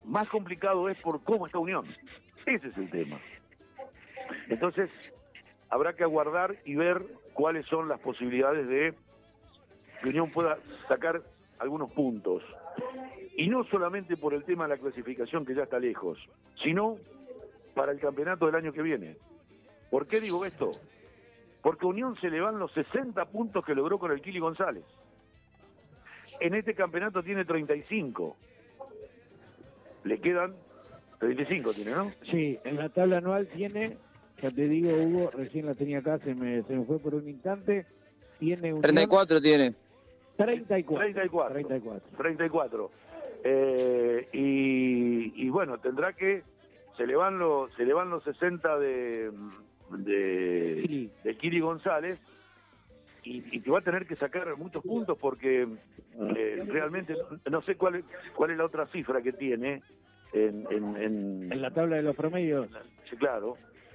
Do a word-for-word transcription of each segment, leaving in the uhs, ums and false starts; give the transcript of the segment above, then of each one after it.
más complicado es por cómo está Unión. Ese es el tema. Entonces, habrá que aguardar y ver cuáles son las posibilidades de que Unión pueda sacar algunos puntos. Y no solamente por el tema de la clasificación, que ya está lejos, sino para el campeonato del año que viene. ¿Por qué digo esto? Porque Unión se le van los sesenta puntos que logró con el Kili González. En este campeonato tiene treinta y cinco. Le quedan treinta y cinco, tiene, ¿no? Sí, en la tabla anual tiene, ya te digo, Hugo, recién la tenía acá, se me, se me fue por un instante, tiene Unión... treinta y cuatro tiene. treinta y cuatro. treinta y cuatro. treinta y cuatro. treinta y cuatro. Eh, y, y bueno, tendrá que... Se le van los, se le van los sesenta de... de, Sí. de Kili González y, y que va a tener que sacar muchos puntos porque eh, realmente no sé cuál es, cuál es la otra cifra que tiene en, en, en, En la tabla de los promedios. sí, claro.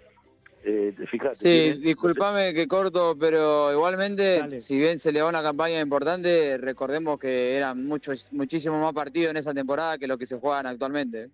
Eh, fíjate, Sí, tiene, discúlpame que corto, pero igualmente, Dale. si bien se le va una campaña importante, recordemos que eran muchos, muchísimos más partidos en esa temporada que los que se juegan actualmente.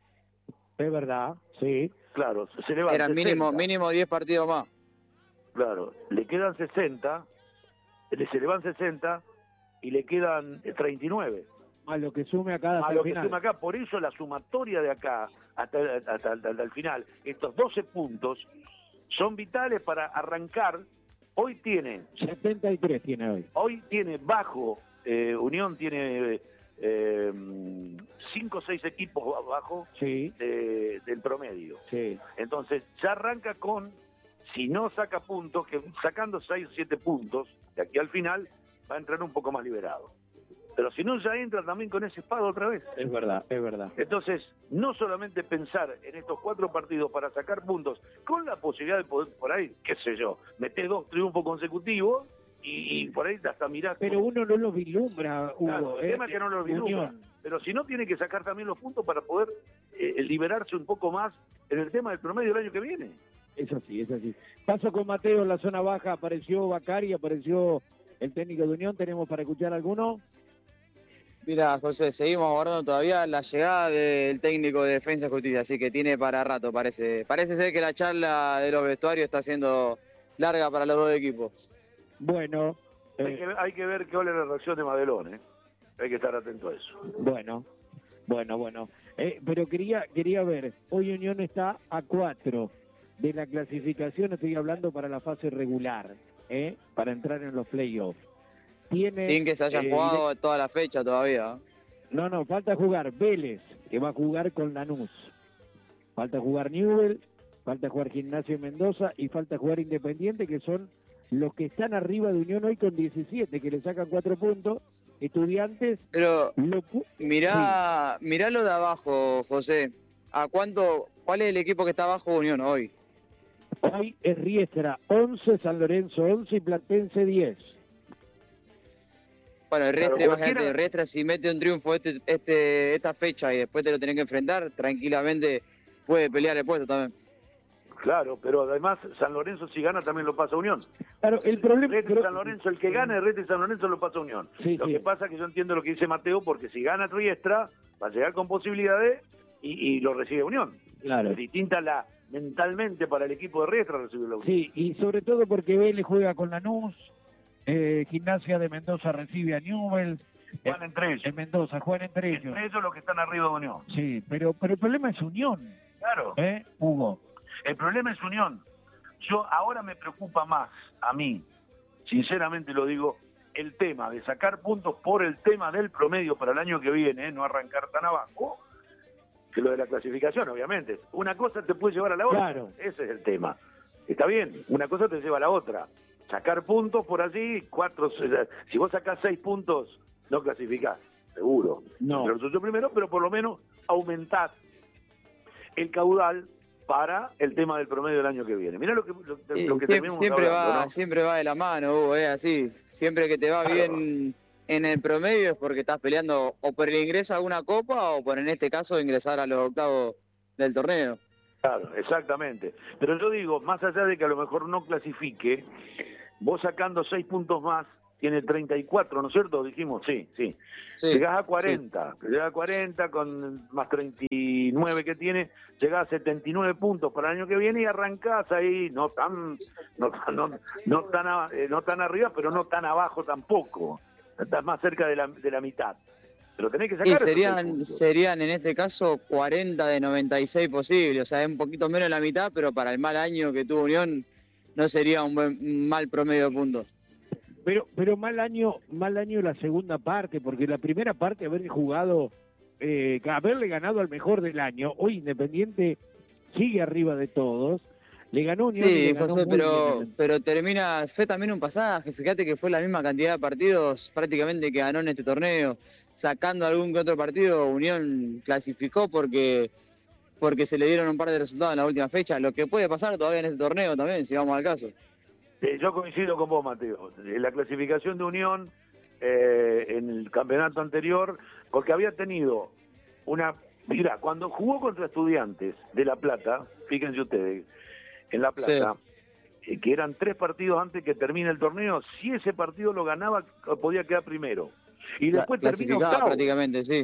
Es verdad, sí. claro, se le van Eran mínimo sesenta. mínimo diez partidos más. Claro, le quedan sesenta, le- se le van sesenta y le quedan eh, treinta y nueve. A lo que sume acá hasta A el lo que final. suma acá, por eso la sumatoria de acá hasta, hasta, hasta- hasta el final, estos doce puntos son vitales para arrancar. Hoy tiene, setenta y tres tiene hoy. hoy tiene bajo, eh, Unión tiene eh, cinco o seis equipos abajo Sí, de- del promedio. sí. Entonces ya arranca con, si no saca puntos, que sacando seis o siete puntos, de aquí al final va a entrar un poco más liberado. Pero si no, ya entra también con ese espada otra vez. Es verdad, es verdad. Entonces, no solamente pensar en estos cuatro partidos para sacar puntos, con la posibilidad de poder, por ahí, qué sé yo, meter dos triunfos consecutivos y, y por ahí hasta mirar. Pero uno no lo vislumbra, Hugo. Claro, el eh, tema es que no lo vislumbra. Unión. Pero si no, tiene que sacar también los puntos para poder eh, liberarse un poco más en el tema del promedio del año que viene. Es así, es así. Paso con Mateo en la zona baja, apareció Bacari, apareció el técnico de Unión. ¿Tenemos para escuchar alguno? Mira, José, seguimos abordando todavía la llegada del técnico de Defensa y Justicia, así que tiene para rato, parece. Parece ser que la charla de los vestuarios está siendo larga para los dos equipos. Bueno, Hay eh, que, hay que ver qué es la reacción de Madelón, ¿eh? Hay que estar atento a eso. bueno, bueno, bueno. Eh, pero quería, quería ver, hoy Unión está a cuatro de la clasificación, estoy hablando para la fase regular, ¿eh? Para entrar en los playoffs. Tiene, Sin que se hayan eh, jugado toda la fecha todavía. No, no, falta jugar Vélez, que va a jugar con Lanús. Falta jugar Newell, falta jugar Gimnasia de Mendoza y falta jugar Independiente, que son los que están arriba de Unión hoy con diecisiete, que le sacan cuatro puntos. Estudiantes, Pero lo pu- mirá, mirá lo de abajo, José. ¿A cuánto, cuál es el equipo que está abajo de Unión hoy? hoy es Riestra once, San Lorenzo once y Platense diez. Bueno, el Riestra, Claro, imagínate, cualquiera- el Riestra si mete un triunfo este, este, esta fecha y después te lo tenés que enfrentar, tranquilamente puede pelear el puesto también. Claro, pero además San Lorenzo si gana también lo pasa a Unión. Claro, el problema... Rete pero- San Lorenzo, el que gane Rete San Lorenzo lo pasa a Unión. Sí, lo sí. que pasa es que yo entiendo lo que dice Mateo, porque si gana Riestra, va a llegar con posibilidades y, y lo recibe Unión. Claro. Es distinta la mentalmente para el equipo de Riestra recibir la Unión. Sí, y sobre todo porque Vélez juega con Lanús, eh, Gimnasia de Mendoza recibe a Newell, Juegan entre ellos. en Mendoza juegan entre ellos. Entre ellos los que están arriba de Unión. Sí, pero, pero el problema es Unión, Claro. ¿eh, Hugo? El problema es Unión. Yo ahora me preocupa más, a mí, sinceramente lo digo, el tema de sacar puntos por el tema del promedio para el año que viene, no arrancar tan abajo, que lo de la clasificación, obviamente. Una cosa te puede llevar a la otra. Claro. Ese es el tema. Está bien, una cosa te lleva a la otra. Sacar puntos por allí, cuatro, si vos sacás seis puntos, no clasificás, seguro. No. Pero nosotros primero, pero por lo menos aumentás el caudal para el tema del promedio del año que viene. Mirá lo que, lo, lo Y que siempre, terminamos siempre hablando, va, ¿no? siempre va de la mano, Hugo, es así. Siempre que te va Claro. bien en el promedio es porque estás peleando o por el ingreso a alguna copa o por, en este caso, ingresar a los octavos del torneo. Claro, exactamente. Pero yo digo, más allá de que a lo mejor no clasifique, vos sacando seis puntos más, tiene treinta y cuatro, ¿no es cierto? Dijimos, sí, sí. Sí, Llegás a cuarenta, sí. llegás a cuarenta con más treinta y nueve que tiene, llegás a setenta y nueve puntos para el año que viene y arrancás ahí, no tan, no, no, no tan, a- eh, no tan arriba, pero no tan abajo tampoco. Estás más cerca de la, de la mitad. Pero tenés que sacar Y esos seis serían, puntos. serían en este caso cuarenta de noventa y seis posibles, o sea, es un poquito menos de la mitad, pero para el mal año que tuvo Unión no sería un, buen, un mal promedio de puntos. Pero, pero mal año, mal año la segunda parte, porque la primera parte haber jugado, eh, haberle ganado al mejor del año, hoy Independiente sigue arriba de todos, le ganó Unión y Sí, le ganó José, muy pero, bien. pero termina, fue también un pasaje, fíjate que fue la misma cantidad de partidos prácticamente que ganó en este torneo, sacando algún que otro partido, Unión clasificó porque, porque se le dieron un par de resultados en la última fecha, lo que puede pasar todavía en este torneo también, si vamos al caso. Eh, yo coincido con vos, Mateo. En la clasificación de Unión eh, en el campeonato anterior, porque había tenido una... Mirá, cuando jugó contra Estudiantes de La Plata, fíjense ustedes, en La Plata, sí. eh, que eran tres partidos antes que termine el torneo, si ese partido lo ganaba, podía quedar primero. Y después termina octavo. Prácticamente, sí.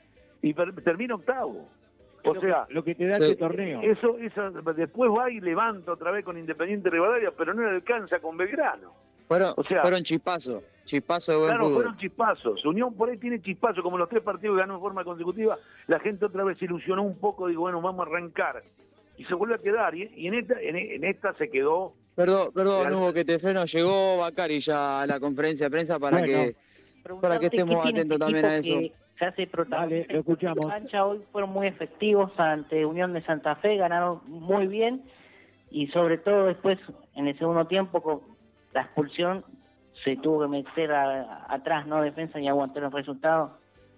Y per, termina octavo. O sea, lo que te da sí. este torneo. Eso, eso, después va y levanta otra vez con Independiente Rivadavia, pero no le alcanza con Belgrano. Fueron, o sea, fueron chispazos, chispazos de buen claro, fútbol. fueron chispazos. Unión por ahí tiene chispazos, como los tres partidos que ganó en forma consecutiva. La gente otra vez se ilusionó un poco, digo, bueno, vamos a arrancar. Y se vuelve a quedar, y, y en, esta, en, en esta se quedó... Perdón, perdón, Real... Hugo, que te freno. Llegó Bacari ya a la conferencia de prensa para, bueno, que, para que estemos atentos también a eso. Se hace protagonista. Vale, lo escuchamos. Cancha hoy fueron muy efectivos ante Unión de Santa Fe, ganaron muy bien y sobre todo después en el segundo tiempo con la expulsión se tuvo que meter a, a, atrás, no defensa y aguantar el resultado.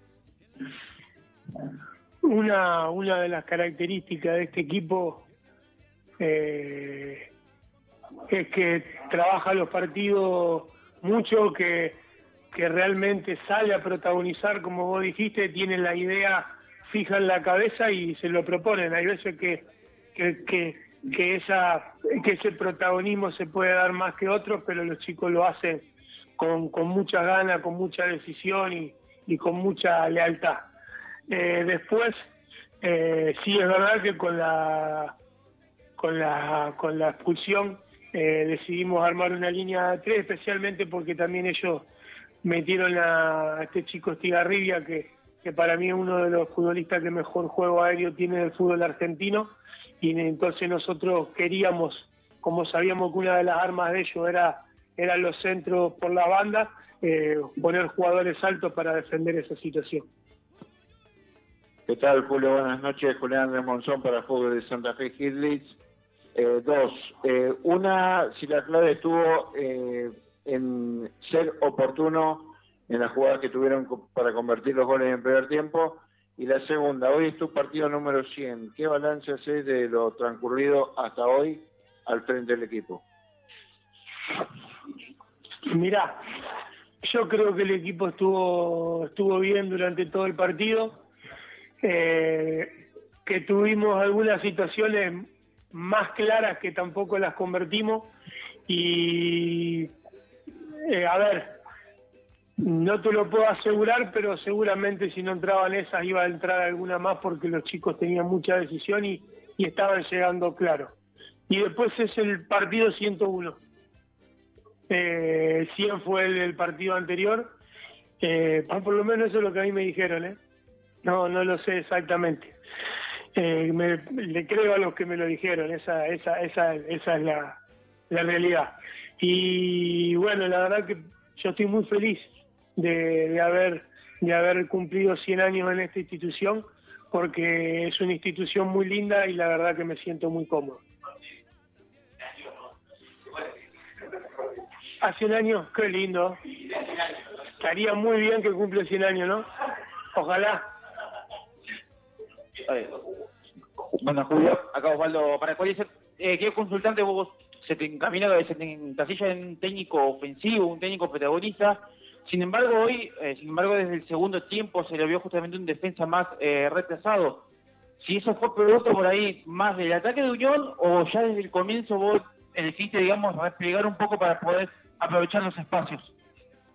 Una, una de las características de este equipo eh, es que trabaja los partidos mucho, que que realmente sale a protagonizar, como vos dijiste, tienen la idea fija en la cabeza y se lo proponen. Hay veces que, que, que, que, esa, que ese protagonismo se puede dar más que otros, pero los chicos lo hacen con, con mucha ganas, con mucha decisión y, y con mucha lealtad. Eh, después, eh, sí es verdad que con la, con la, con la expulsión eh, decidimos armar una línea de tres, especialmente porque también ellos metieron a este chico Estigarribia, que, que para mí es uno de los futbolistas que mejor juego aéreo tiene del fútbol argentino, y entonces nosotros queríamos, como sabíamos que una de las armas de ellos era eran los centros por la banda, eh, poner jugadores altos para defender esa situación. ¿Qué tal, Julio? Buenas noches. Julián de Monzón para Fútbol de Santa Fe Hitlitz. Eh, dos, eh, una, si la clave estuvo... Eh, en ser oportuno en las jugadas que tuvieron para convertir los goles en primer tiempo, y la segunda, hoy es tu partido número cien, ¿qué balance haces de lo transcurrido hasta hoy al frente del equipo? Mirá, yo creo que el equipo estuvo estuvo bien durante todo el partido, eh, que tuvimos algunas situaciones más claras que tampoco las convertimos, y Eh, a ver, no te lo puedo asegurar, pero seguramente si no entraban esas iba a entrar alguna más porque los chicos tenían mucha decisión y, y estaban llegando claro. Y después es el partido ciento uno. Eh, cien fue el, el partido anterior. Eh, por lo menos eso es lo que a mí me dijeron, ¿eh? No, no lo sé exactamente. Eh, me, le creo a los que me lo dijeron, esa, esa, esa, esa es la, la realidad. Y bueno, la verdad que yo estoy muy feliz de, de haber de haber cumplido cien años en esta institución, porque es una institución muy linda y la verdad que me siento muy cómodo. Hace un año, qué lindo. Estaría muy bien que cumple cien años, ¿no? Ojalá. Bueno, Julio, acá Osvaldo, para cuál es el, eh, ¿qué consultante vos se te encaminó, se te encasilla en un técnico ofensivo, un técnico protagonista? Sin embargo, hoy, eh, sin embargo, desde el segundo tiempo se le vio justamente un defensa más eh, retrasado. Si eso fue producto por ahí más del ataque de Unión, o ya desde el comienzo vos elegiste, digamos, replegar un poco para poder aprovechar los espacios.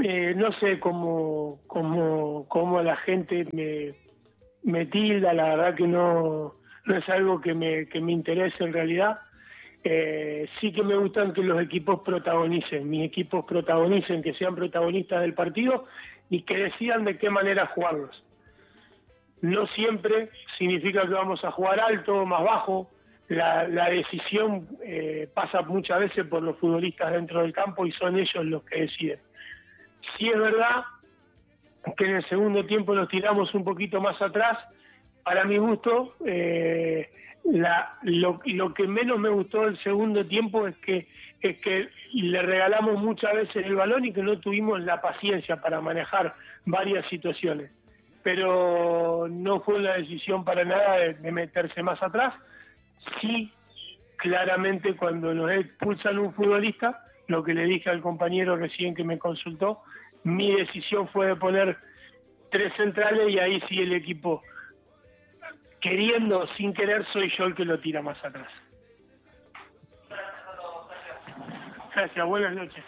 eh, no sé cómo, cómo, cómo la gente me, me tilda, la verdad que no, no es algo que me, que me interese en realidad. Eh, sí que me gustan que los equipos protagonicen, mis equipos protagonicen, que sean protagonistas del partido y que decidan de qué manera jugarlos. No siempre significa que vamos a jugar alto o más bajo, la, la decisión eh, pasa muchas veces por los futbolistas dentro del campo y son ellos los que deciden. Sí es verdad que en el segundo tiempo nos tiramos un poquito más atrás, para mi gusto, eh, la, lo, lo que menos me gustó del segundo tiempo es que, es que le regalamos muchas veces el balón y que no tuvimos la paciencia para manejar varias situaciones. Pero no fue una decisión para nada de, de meterse más atrás. Sí, claramente cuando nos expulsan un futbolista, lo que le dije al compañero recién que me consultó, mi decisión fue de poner tres centrales y ahí sí el equipo, queriendo o sin querer, soy yo el que lo tira más atrás. Gracias, buenas noches.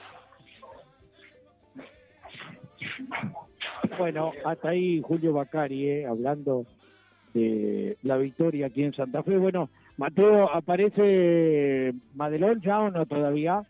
Bueno, hasta ahí Julio Bacari, eh, hablando de la victoria aquí en Santa Fe. Bueno, Mateo, ¿aparece Madelón ya o no todavía?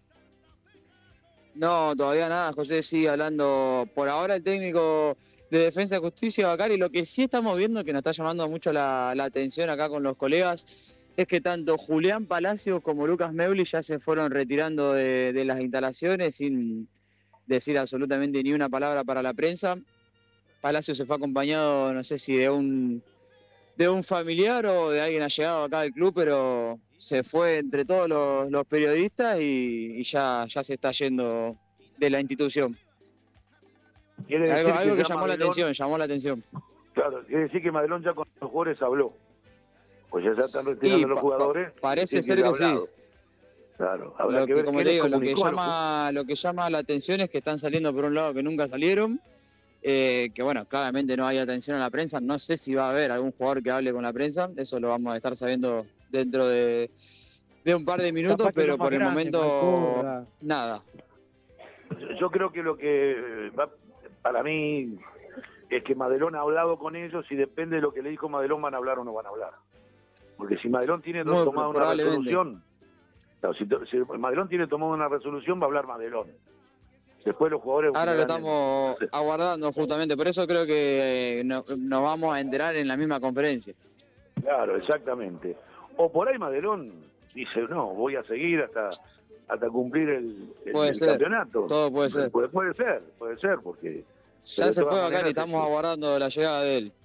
No, todavía nada, José sigue hablando. Por ahora el técnico de Defensa y Justicia, Bacari, lo que sí estamos viendo, que nos está llamando mucho la, la atención acá con los colegas, es que tanto Julián Palacio como Lucas Meuli ya se fueron retirando de, de las instalaciones sin decir absolutamente ni una palabra para la prensa. Palacio se fue acompañado, no sé si de un de un familiar o de alguien allegado acá del club, pero se fue entre todos los, los periodistas y, y ya, ya se está yendo de la institución. Quiere Algo, decir algo que, que llamó la Madelón, atención, llamó la atención. Claro, quiere decir que Madelón ya con los jugadores habló. Pues ya se están retirando Y los pa, jugadores. pa, parece que ser que sí. Claro, habrá Lo que que, ver como qué te les digo, lo que comunicó, llama, lo que llama la atención es que están saliendo por un lado que nunca salieron, eh, que bueno, claramente no hay atención a la prensa. No sé si va a haber algún jugador que hable con la prensa, eso lo vamos a estar sabiendo dentro de, de un par de minutos, pero por el grande, momento Malcorra. nada. Yo creo que lo que va, para mí es que Madelón ha hablado con ellos y depende de lo que le dijo Madelón van a hablar o no van a hablar. Porque si Madelón tiene Muy tomado una probablemente. resolución, claro, si, si Madelón tiene tomado una resolución va a hablar Madelón. Después los jugadores... Ahora lo estamos en... aguardando justamente, por eso creo que eh, no, nos vamos a enterar en la misma conferencia. Claro, exactamente. O por ahí Madelón dice, no, voy a seguir hasta hasta cumplir el, el, puede el ser. campeonato. Todo puede ser. Puede, puede ser, puede ser, porque... Ya se fue acá y estamos sí. aguardando la llegada de él.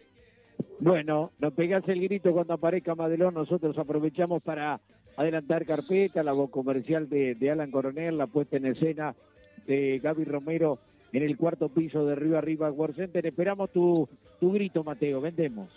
Bueno, nos pegás el grito cuando aparezca Madelón, nosotros aprovechamos para adelantar carpeta, la voz comercial de, de Alan Coronel, la puesta en escena de Gaby Romero en el cuarto piso de Río Arriba World Center. Esperamos tu, tu grito, Mateo, vendemos.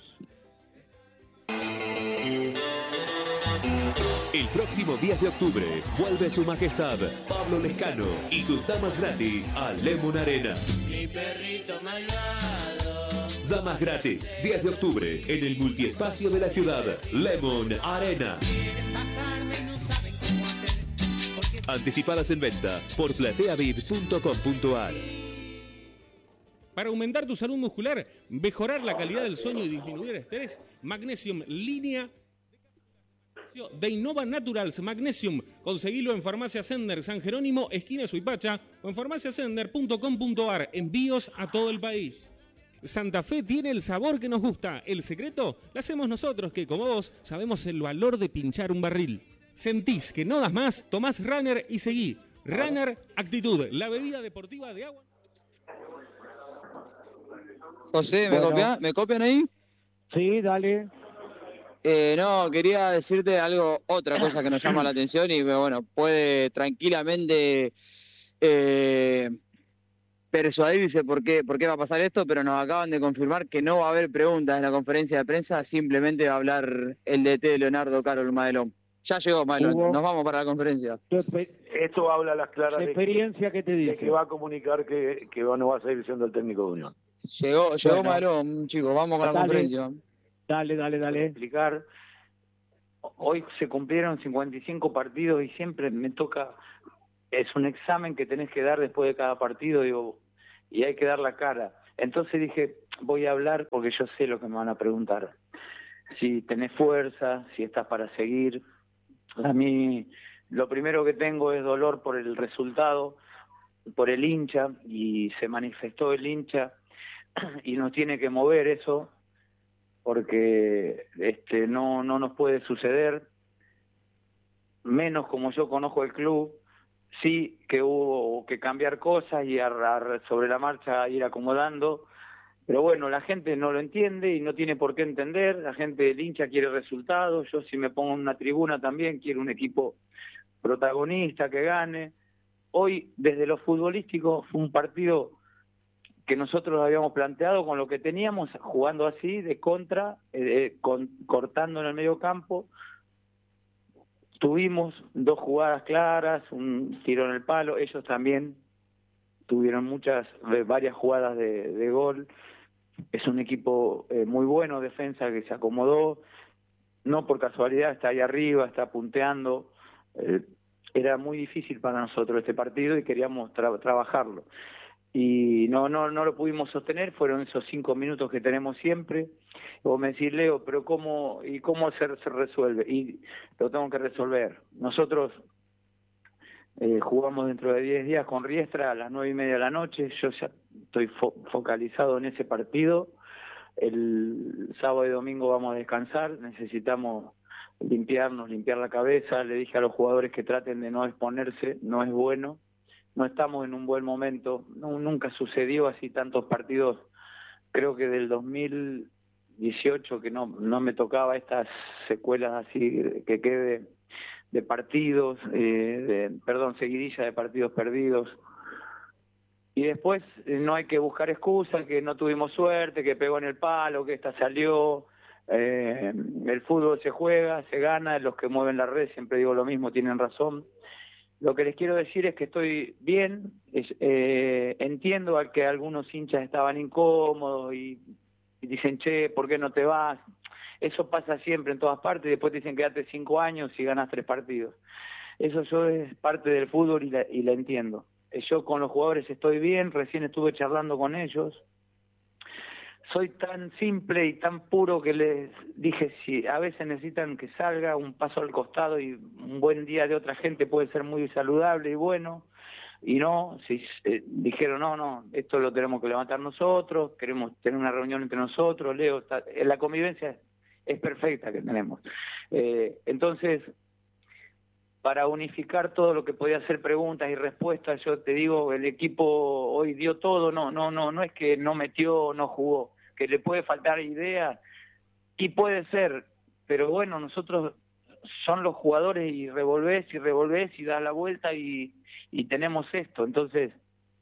El próximo diez de octubre vuelve su majestad Pablo Lescano y sus damas gratis a Lemon Arena. Mi perrito malvado. Damas gratis, diez de octubre en el multiespacio de la ciudad, Lemon Arena. Anticipadas en venta por platea vid punto com punto ar. Para aumentar tu salud muscular, mejorar la calidad del sueño y disminuir el estrés, Magnesium Línea de Innova Naturals Magnesium. Conseguilo en Farmacia Sender San Jerónimo, esquina Suipacha, o en farmacia sender punto com punto ar. Envíos a todo el país. Santa Fe tiene el sabor que nos gusta. El secreto lo hacemos nosotros, que como vos sabemos el valor de pinchar un barril. Sentís que no das más, tomás Runner y seguí. Runner Actitud, la bebida deportiva de agua. José, ¿me, bueno. copia? ¿me copian ahí? Sí, dale. Eh, no, quería decirte algo, otra cosa que nos llama la atención y bueno, puede tranquilamente eh, persuadirse por qué, por qué va a pasar esto, pero nos acaban de confirmar que no va a haber preguntas en la conferencia de prensa, simplemente va a hablar el D T de Leonardo Carol Madelón. Ya llegó Madelón, Hugo, nos vamos para la conferencia. Esto habla a las claras la de experiencia que, que te dice. de que va a comunicar que, que no va a seguir siendo el técnico de Unión. Llegó, llegó bueno, Madelón, chicos, vamos con la dale. conferencia. Dale, dale, dale. Explicar. Hoy se cumplieron cincuenta y cinco partidos y siempre me toca es un examen que tenés que dar después de cada partido, digo, y hay que dar la cara. Entonces dije, voy a hablar porque yo sé lo que me van a preguntar. Si tenés fuerza, si estás para seguir. A mí lo primero que tengo es dolor por el resultado, por el hincha, y se manifestó el hincha y nos tiene que mover eso, porque este, no, no nos puede suceder, menos como yo conozco el club. Sí que hubo que cambiar cosas y a, a, sobre la marcha ir acomodando, pero bueno, la gente no lo entiende y no tiene por qué entender. La gente del hincha quiere resultados. Yo, si me pongo en una tribuna, también quiero un equipo protagonista que gane. Hoy, desde lo futbolístico, fue un partido que nosotros habíamos planteado con lo que teníamos, jugando así, de contra, eh, con, cortando en el medio campo. Tuvimos dos jugadas claras, un tiro en el palo. Ellos también tuvieron muchas, varias jugadas de, de gol. Es un equipo eh, muy bueno, defensa, que se acomodó. No por casualidad está ahí arriba, está punteando. Eh, era muy difícil para nosotros este partido y queríamos tra trabajarlo. Y no, no, no lo pudimos sostener, fueron esos cinco minutos que tenemos siempre. Vos me decís, Leo, pero ¿cómo, y cómo se, se resuelve? Y lo tengo que resolver. Nosotros eh, jugamos dentro de diez días con Riestra a las nueve y media de la noche. Yo ya estoy fo focalizado en ese partido. El sábado y domingo vamos a descansar, necesitamos limpiarnos, limpiar la cabeza. Le dije a los jugadores que traten de no exponerse, no es bueno. No estamos en un buen momento, no, nunca sucedió así tantos partidos, creo que del dos mil dieciocho que no, no me tocaba estas secuelas así que quede de partidos, eh, de, perdón, seguidilla de partidos perdidos. Y después eh, no hay que buscar excusas, que no tuvimos suerte, que pegó en el palo, que esta salió. Eh, el fútbol se juega, se gana, los que mueven la red, siempre digo lo mismo, tienen razón. Lo que les quiero decir es que estoy bien, es, eh, entiendo a que algunos hinchas estaban incómodos y, y dicen, che, ¿por qué no te vas? Eso pasa siempre en todas partes, después te dicen quédate cinco años y ganas tres partidos. Eso yo es parte del fútbol y la, y la entiendo. Yo con los jugadores estoy bien, recién estuve charlando con ellos. Soy tan simple y tan puro que les dije, si a veces necesitan que salga un paso al costado y un buen día de otra gente puede ser muy saludable y bueno, y no, si eh, dijeron, no, no, esto lo tenemos que levantar nosotros, queremos tener una reunión entre nosotros, Leo, está, la convivencia es perfecta que tenemos. Eh, entonces, para unificar todo lo que podía ser preguntas y respuestas, yo te digo, el equipo hoy dio todo, no, no, no, no es que no metió, no jugó, que le puede faltar idea, y puede ser, pero bueno, nosotros son los jugadores y revolvés y revolvés y das la vuelta y, y tenemos esto, entonces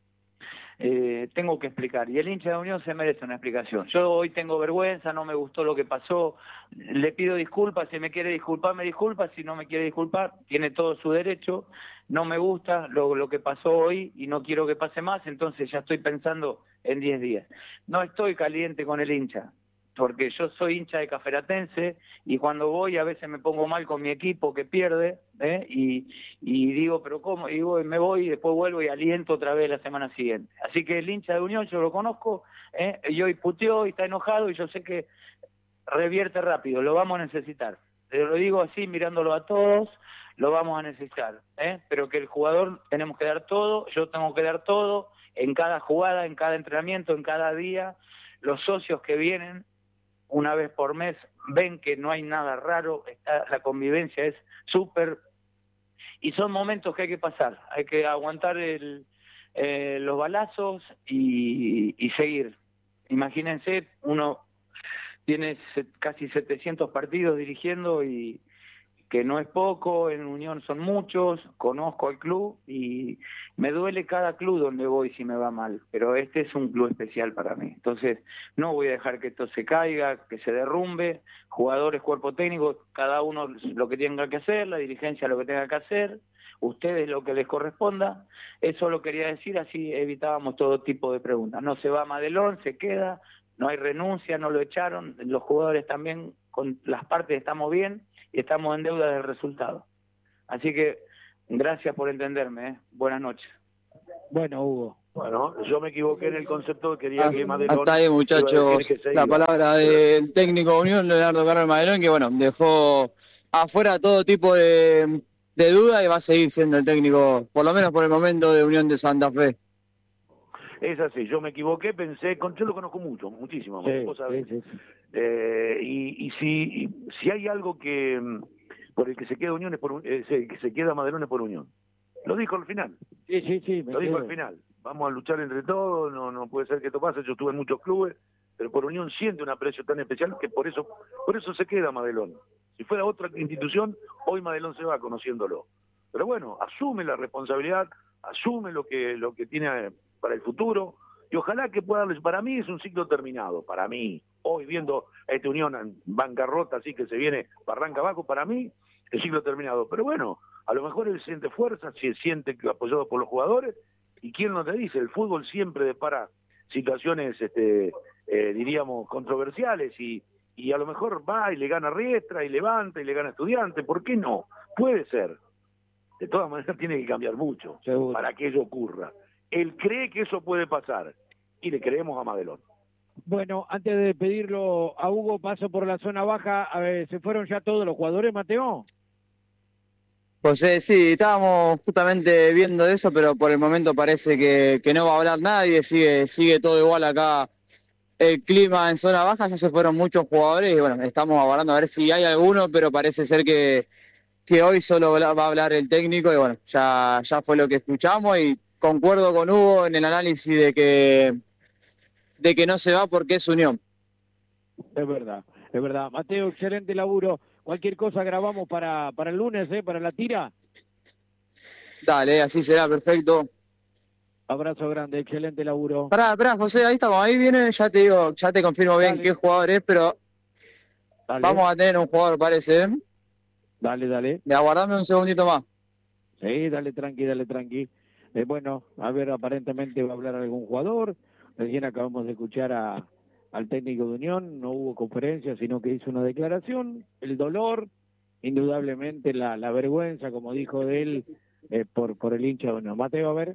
eh, tengo que explicar, y el hincha de Unión se merece una explicación. Yo hoy tengo vergüenza, no me gustó lo que pasó, le pido disculpas, si me quiere disculpar me disculpa, si no me quiere disculpar, tiene todo su derecho. No me gusta lo, lo que pasó hoy y no quiero que pase más, entonces ya estoy pensando en diez días. No estoy caliente con el hincha, porque yo soy hincha de Caferatense y cuando voy a veces me pongo mal con mi equipo que pierde, ¿eh? y, y digo, pero ¿cómo? Y digo, me voy y después vuelvo y aliento otra vez la semana siguiente. Así que el hincha de Unión yo lo conozco, ¿eh? y hoy puteó y está enojado y yo sé que revierte rápido, lo vamos a necesitar. Te lo digo así, mirándolo a todos, lo vamos a necesitar, ¿eh? pero que el jugador tenemos que dar todo, yo tengo que dar todo, en cada jugada, en cada entrenamiento, en cada día. Los socios que vienen una vez por mes ven que no hay nada raro, está, la convivencia es súper, y son momentos que hay que pasar, hay que aguantar el, eh, los balazos y, y seguir. Imagínense, uno tiene casi setecientos partidos dirigiendo y que no es poco, en Unión son muchos, conozco al club y me duele cada club donde voy si me va mal, pero este es un club especial para mí. Entonces no voy a dejar que esto se caiga, que se derrumbe, jugadores, cuerpo técnico, cada uno lo que tenga que hacer, la dirigencia lo que tenga que hacer, ustedes lo que les corresponda. Eso lo quería decir, así evitábamos todo tipo de preguntas. No se va Madelón, se queda, no hay renuncia, no lo echaron, los jugadores también, con las partes estamos bien, y estamos en deuda del resultado. Así que Gracias por entenderme, ¿eh? Buenas noches. Bueno, Hugo. Bueno, yo me equivoqué en el concepto, quería Ah, que Madelón... hasta ahí, muchachos, la palabra del técnico de Unión, Leonardo Carlos Madelón, que bueno, dejó afuera todo tipo de, de duda y va a seguir siendo el técnico, por lo menos por el momento, de Unión de Santa Fe. Es así, yo me equivoqué, pensé, con, yo lo conozco mucho, muchísimo, Sí, vos sabés. sí, sí. Eh, y, y si y si hay algo que mm, por el que se queda Unión es por un- eh, se- que se queda Madelón es por Unión. Lo dijo al final, Sí, sí, sí. me lo dijo quedo. al final. Vamos a luchar entre todos, no no puede ser que esto pase. Yo estuve en muchos clubes, pero por Unión siente un aprecio tan especial que por eso por eso se queda Madelón. Si fuera otra institución, hoy Madelón se va conociéndolo. Pero bueno, asume la responsabilidad, asume lo que lo que tiene eh, para el futuro y ojalá que pueda darles. Para mí es un ciclo terminado, para mí. Hoy viendo a esta Unión en bancarrota, así que se viene barranca abajo, para mí el ciclo terminado. Pero bueno, a lo mejor él siente fuerza, si siente que apoyado por los jugadores, y quién no te dice, el fútbol siempre depara situaciones, este, eh, diríamos, controversiales, y, y a lo mejor va y le gana a Riestra, y levanta, y le gana a Estudiante, ¿por qué no? Puede ser. De todas maneras tiene que cambiar mucho Seguro. para que ello ocurra. Él cree que eso puede pasar, y le creemos a Madelón. Bueno, antes de despedirlo a Hugo, paso por la zona baja. A ver, ¿se fueron ya todos los jugadores, Mateo? José, sí, estábamos justamente viendo eso, pero por el momento parece que, que no va a hablar nadie, sigue, sigue todo igual acá. El clima en zona baja, ya se fueron muchos jugadores y bueno, estamos aguardando a ver si hay alguno, pero parece ser que, que hoy solo va a hablar el técnico y bueno, ya, ya fue lo que escuchamos y concuerdo con Hugo en el análisis de que, de que no se va porque es Unión. Es verdad, es verdad. Mateo, excelente laburo. Cualquier cosa grabamos para, para el lunes, ¿eh? Para la tira. Dale, así será, perfecto. Abrazo grande, excelente laburo. Pará, pará, José, ahí estamos, ahí viene, ya te digo, ya te confirmo bien Dale. qué jugador es, pero Dale, vamos a tener un jugador, parece, ¿eh? dale, dale. De aguardame un segundito más. Sí, dale tranqui, dale tranqui. Eh, bueno, a ver, aparentemente va a hablar algún jugador. Recién acabamos de escuchar a, al técnico de Unión, no hubo conferencia, sino que hizo una declaración. El dolor, indudablemente la, la vergüenza, como dijo de él, eh, por, por el hincha de Unión. Mateo, a ver.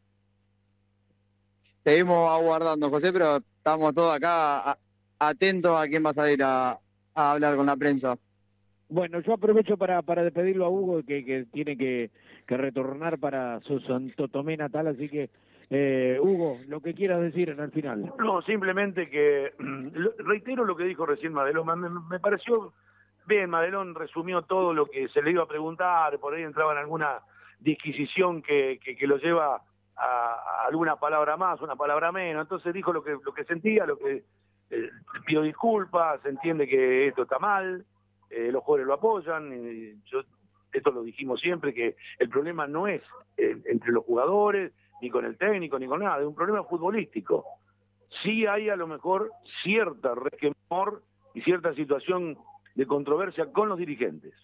Seguimos aguardando, José, pero estamos todos acá a- atentos a quién va a salir a, a hablar con la prensa. Bueno, yo aprovecho para, para despedirlo a Hugo, que, que tiene que, que retornar para su Santo Tomé natal, así que, eh, Hugo, lo que quieras decir en el final. No, simplemente que, lo- reitero lo que dijo recién Madelón, me, me- me pareció bien, Madelón resumió todo lo que se le iba a preguntar, por ahí entraba en alguna disquisición que, que, que lo lleva a, a alguna palabra más, una palabra menos, entonces dijo lo que, lo que sentía, lo que eh, pidió disculpas, se entiende que esto está mal, eh, los jugadores lo apoyan, y yo, esto lo dijimos siempre, que el problema no es eh, entre los jugadores, ni con el técnico, ni con nada, es un problema futbolístico. Sí hay a lo mejor cierta resquemor y cierta situación de controversia con los dirigentes.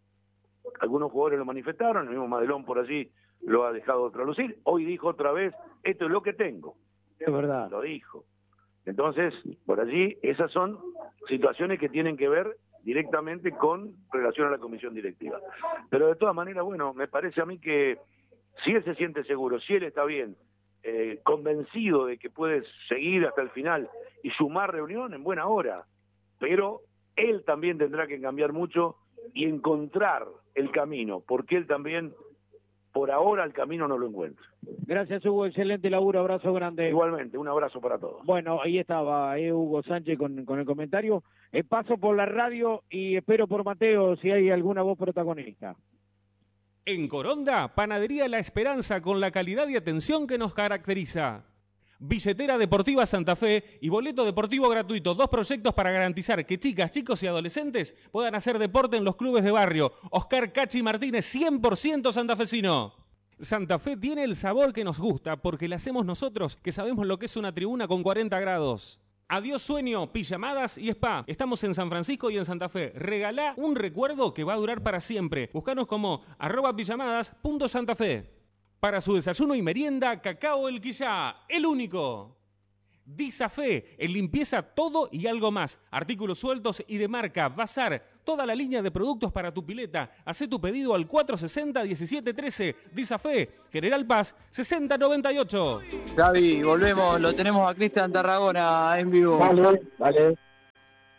Algunos jugadores lo manifestaron, el mismo Madelón por allí lo ha dejado traducir. Hoy dijo otra vez, esto es lo que tengo. Es verdad. Lo dijo. Entonces, por allí, esas son situaciones que tienen que ver directamente con relación a la comisión directiva. Pero de todas maneras, bueno, me parece a mí que si él se siente seguro, si él está bien, eh, convencido de que puede seguir hasta el final y sumar reunión, en buena hora, pero él también tendrá que cambiar mucho y encontrar el camino, porque él también, por ahora, el camino no lo encuentra. Gracias, Hugo, excelente laburo, abrazo grande. Igualmente, un abrazo para todos. Bueno, ahí estaba eh, Hugo Sánchez con, con el comentario. Eh, paso por la radio y espero por Mateo si hay alguna voz protagonista. En Coronda, Panadería La Esperanza con la calidad y atención que nos caracteriza. Billetera Deportiva Santa Fe y boleto deportivo gratuito. Dos proyectos para garantizar que chicas, chicos y adolescentes puedan hacer deporte en los clubes de barrio. Oscar Cachi Martínez, cien por ciento santafesino. Santa Fe tiene el sabor que nos gusta porque la hacemos nosotros, que sabemos lo que es una tribuna con cuarenta grados. Adiós sueño, pijamadas y spa. Estamos en San Francisco y en Santa Fe. Regalá un recuerdo que va a durar para siempre. Búscanos como arroba pijamadas punto Santa Fe. Para su desayuno y merienda, Cacao El Quillá, el único. Disafé, en limpieza todo y algo más. Artículos sueltos y de marca. Bazar, toda la línea de productos para tu pileta. Hacé tu pedido al cuatro sesenta, diecisiete trece. Disafé, General Paz, sesenta noventa y ocho. Gaby, volvemos, lo tenemos a Cristian Tarragona en vivo. Vale, vale.